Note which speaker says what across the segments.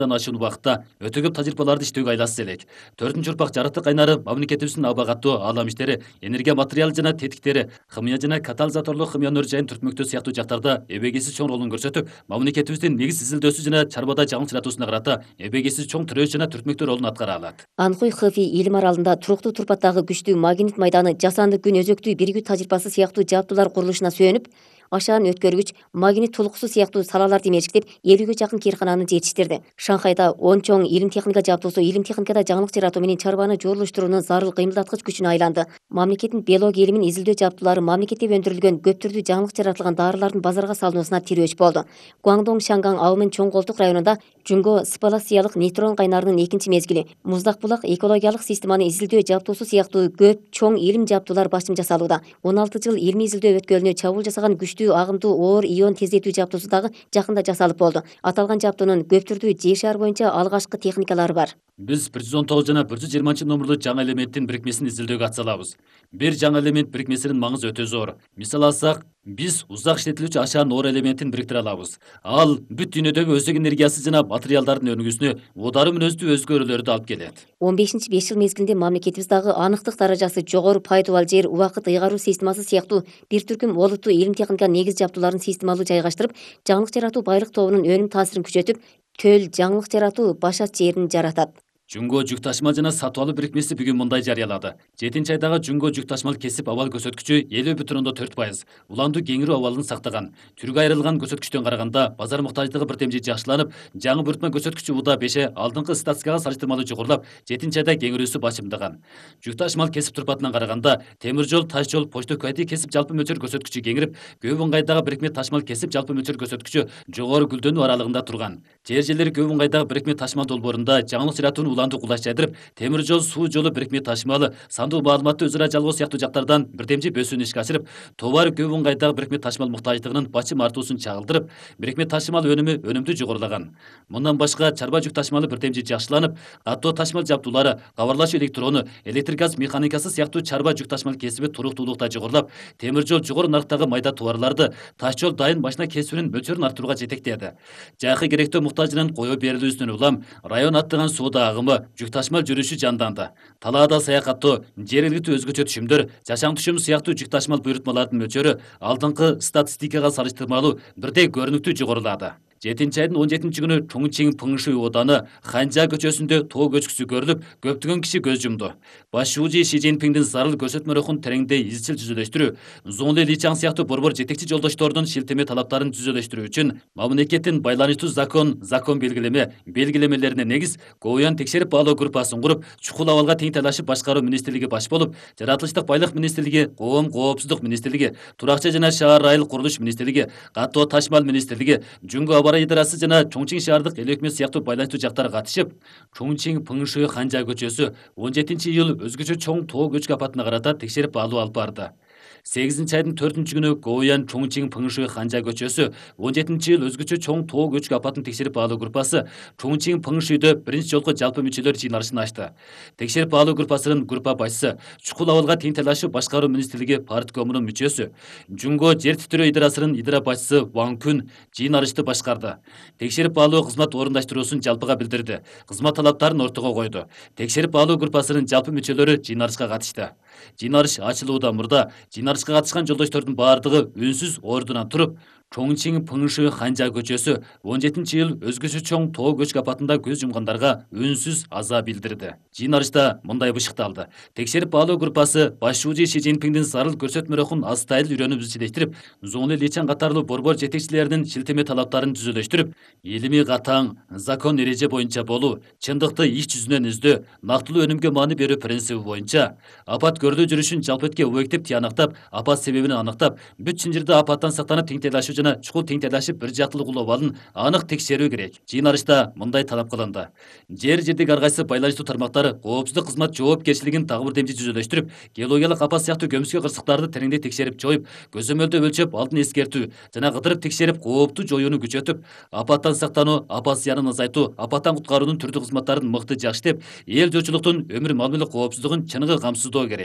Speaker 1: ашуун убакытта өтө көп тажрыйбаларды иштөөгө айлашса элек. 4-урпак жарыктык кайнары мамлекетибиздин абагаттуу аалам иштери, энергия материал жана тетиктери, химия жана катализаторлук химия өнөр жайын түртмөктөө сыяктуу жактарда эбегейсиз чоң ролун көрсөтүп, мамлекетибиздин негиз изилдөөсү жана чарбада жаңылык жаратуусуна карата эбегейсиз чоң тирөөш жана түртмөктөө ролун аткара алат.
Speaker 2: Анхуй Хэфи илим аралында туруктуу турпаттагы күчтүү магнит майданы жасанды күн өзөктүү биригүү тажрыйбасы сыяктуу жабдуулар курулушуна сүйөнүп, ашаан өткөргүч, магнит тулкусу сыяктуу салаларды мерчиктеп 50ге жакын кээркананы жетиштирди. Шанхайда 10 чоң илим техника жабдуусу илим техникада жаңылык жаратуу менен чарбаны жooрлуштуруунун зарыл кыймылдаткыч күчүнө айланды. Мамлекеттин биология илимин изилдөө жабдуулары мамлекетте өндүрүлгөн көп түрдүү жаңылык жаратылган дарылардын базарга салынуусуна тирөөч болду. Гуандong Шанган абымын чоң колтук районунда Жунго спаласиялык нейтрон кайнарынын экинчи мезгили, Муздак булак экологиялык системаны изилдөө жабдуусу сыяктуу көп чоң илим жабдуулар башым жасалууда. 16 жыл илмий изилдөө өткөлүнө чабуул жасаган күчтүү агымдуу оор ион тездетүү жабдуусу дагы жакында жасалып болду. Аталган жабдуунун көп түрдүү жер шаар боюнча алгачкы техникалары бар.
Speaker 1: Биз 119 жана 120 номерлуу жаңы элементтин бирикмесин изилдөөгө атсалабыз. Бир жаңы элемент бирикмесинин маңызы өтө зор. Мисал алсак, биз узак иштетилүүчү ашаан оор элементин бириктире алабыз. Ал бүт дүйнөдөгү өзөк энергиясы жана материалдардын өнүгүүсүнө удаары мүнөздүү өзгөрүүлөрдү алып келет.
Speaker 2: 15-5 жыл мезгилинде мамлекетибиз дагы анықтық даражасы жогору пайдубал жер убакыт ыйгаруу системасы сыяктуу бир түркүм олуттуу илим техника негиз жабдууларын системалуу жайгаштырып, жаңылык жаратуу байлык тобунун өнүм таасирин күчөтүп, төл жаңылык жаратуу башат жерин жаратат.
Speaker 1: Жунго жүк ташыма жана сатып алуу бирикмеси бүгүн мындай жарыялады. 7-айдагы Жунго жүк ташымал кесип абал көсөткүчү 50,4%. Уландуу кеңирүү абалын сактаган. Түргө айрылган көсөткүчтөн караганда базар муктаждыгы бирдемжи жакшыланып, жаңы буйртма көсөткүчү уда 5 алдыңкы статистикага салыштырмалуу жогорулап, 7-айда кеңирүүсү башымдаган. Жүк ташымал кесип турпатынан караганда, темир жол, таш жол, почта кайты кесип жалпы мөлчөр көсөткүчү кеңирип, көп ыңгайдагы бирикме ташымал кесип жалпы мөлчөр көсөткүчү жогору гүлдөнүү аралыгында турган. Жер жерлери көп ыңгайдагы бирикме ташымал долбоорунда жаңылык жаратууну уландуу кулаш жайдырып, темир жол, суу жолу бирикме ташымалы, сандуу маалыматты өзара жалгоо сыяктуу жактардан бирдемжи бөсүүнү ишке ашырып, товар көп ыңгайдагы бирикме ташымал муктаждыгынын бачым артуусун чагылдырып, бирикме ташымал өнүмдүү жогорулаган. Мындан башка чарба жүк ташымалы бирдемжи жакшыланып, каттоо ташымал жабдуулары, кабарлашуу электрону, электр газ механикасы сыяктуу чарба жүк ташымал кесиби туруктуулукта жогорулап, темир жол жогору нарктагы майда товарларды, таш жол дайын машина кесибинин мөлчөрүн арттырууга жетектеди. Жакы керектөө муктажынын кое берилүүсүнөн улам район аттаган соода агымы, жүк ташымал жүрүшү жанданды. Талаада саякаттоо, жергиликтүү өзгөчө түшүмдөр, жашаң түшүм сыяктуу жүк ташымал буйрутмалардын мөлчөрү алдыңкы статистикага салыштырмалуу бирдей көрүнүктүү жогорулады. 7-айдын 17-күнү Чоңчиң Пыңшуй ооданы Ханжа көчөсүндө тоо көчкүсү көрүлүп, көптөгөн киши көз жумду. Баш шуужи Ши Цзиньпиңдин зарыл көрсөтмө рухун тереңдей изчил түзүлөштүрүү, Зуңли Личаң сыяктуу борбор жетекчи жолдоштордун шилтеме талаптарын түзүлөштүрүү үчүн мамлекеттин байланыштуу закон белгилемелерине негиз Гоуян текшерип баалоо группасын куруп, чукул абалга тең талашып башкаруу министрлиги баш болуп, жаратылыштык байлык министрлиги, коопсуздук министрлиги, туракча жана шаар айыл курулуш министрлиги, каттоо ташмал министрлиги, Жунго идарасы жана Чоңчиң шаардык эл өкмөт сыяктуу байланыштуу жактар катышып, Чоңчиң Пыңшуй Ханжа көчөсү 17-июль өзгөчө чоң тоо көчкү апатына карата текшерип баалоо алып барды. 8-айдын 4-күнү Гоуян Чоңчиң Пыңшуй Ханжа көчөсү 17-июль өзгөчө чоң тоо көчкү апатын текшерип баалоо группасы Чоңчиң Пыңшуйдө биринчи жолку жалпы мүчөлөр жыйналышын ачты. Текшерип баалоо группасынын группа башчысы, чукул абалга тең талашуу башкаруу министрлиги парткомунун мүчөсү, Жунго жер титирөө идарасынын идара башчысы Ван Күн жыйналышты башкарды. Текшерип баалоо кызмат орундаштыруусун жалпыга билдирди. Кызмат талаптарын ортого койду. Текшерип баалоо группасынын жалпы мүчөлөрү жыйналышка катышты. Жыйналыш ачылуудан мурда жыйналышка катышкан жолдоштордун баардыгы үнсүз ордунан туруп, Чоңчиң Пыңшуй Ханжа көчөсү 17-июль өзгөчө чоң тоо көчкү апатында көз жумгандарга үнсүз аза билдирди. Жыйналышта мындай бышыкталды. Текшерип баалоо группасы баш шуужи Ши Цзиньпиңдин зарыл көрсөтмө рухун астайыл үйрөнүп изчилештирип, Зуңли Личаң катарлуу борбор жетекчилеринин шилтеме талаптарын түзүлөштүрүп, илимий катаң, закон эреже боюнча болуу, чындыкты иш жүзүнөн издөө, нактылуу өнүмгө маани берүү принциби боюнча апат көрүлүү жүрүшүн жалпы объектив тыянактап, апат себебин аныктап, бүт Чынжырда апаттан сактанып тең талашуу жана чукул тең талашып бир жактылык улоо абалын анык текшерүү керек. Жыйналышта мындай талап кылынды. Жердеги ар кайсы байланыштуу тармактар коопсуздук кызмат жоопкерчилигин дагы бир демчи түзүлөштүрүп, геологиялык апат сыяктуу көмүскө кырсыктарды тереңдей текшерип жоюп, көзөмөлдөө өлчөп, алдын эскертүү жана кыдырып текшерип коопту жоюуну күчөтүп, апаттан сактануу, апат зыянын азайтуу, апаттан куткаруунун түрдүү кызматтарын мыкты жакшытып, эл журтчулуктун өмүр мал мүлк коопсуздугун чыныгы камсыздоо керек.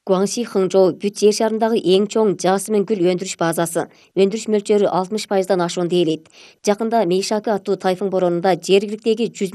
Speaker 2: Гуаңши Хыңжоу бүт жер шарындагы эң чоң жасмин гүл өндүрүш базасы. Өндүрүш мөлчөрү 60%дан ашуун дейилет. Жакында Мейшаки аттуу тайфун боронунда жергиликтеги 100